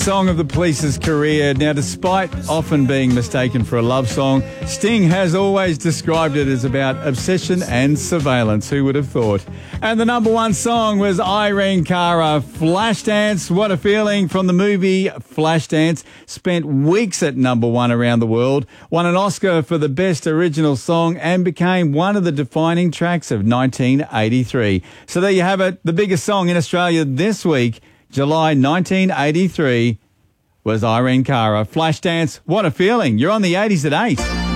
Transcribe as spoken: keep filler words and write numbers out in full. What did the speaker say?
Song of the Police's career. Now, despite often being mistaken for a love song, Sting has always described it as about obsession and surveillance. Who would have thought? And the number one song was Irene Cara, Flashdance. What a feeling, from the movie Flashdance. Spent weeks at number one around the world, won an Oscar for the best original song, and became one of the defining tracks of nineteen eighty-three. So there you have it. The biggest song in Australia this week, July nineteen eighty-three, was Irene Cara. Flashdance, what a feeling. You're on the eighties at eight.